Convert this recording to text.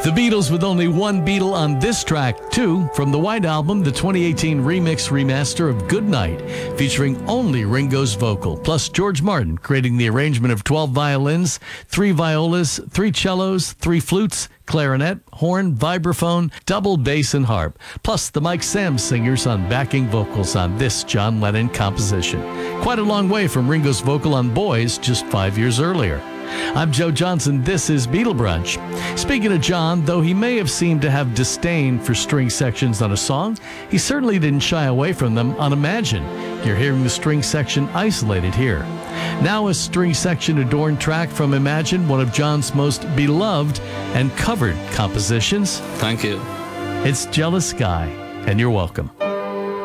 The Beatles with only one Beatle on this track, too, from the White Album, the 2018 remix remaster of Good Night, featuring only Ringo's vocal, plus George Martin creating the arrangement of 12 violins, 3 violas, 3 cellos, 3 flutes, clarinet, horn, vibraphone, double bass, and harp, plus the Mike Sammes singers on backing vocals on this John Lennon composition. Quite a long way from Ringo's vocal on Boys just 5 years earlier. I'm Joe Johnson. This is Beatle Brunch. Speaking of John, though he may have seemed to have disdain for string sections on a song, he certainly didn't shy away from them on Imagine. You're hearing the string section isolated here. Now a string section adorned track from Imagine, one of John's most beloved and covered compositions. Thank you. It's Jealous Sky, and you're welcome.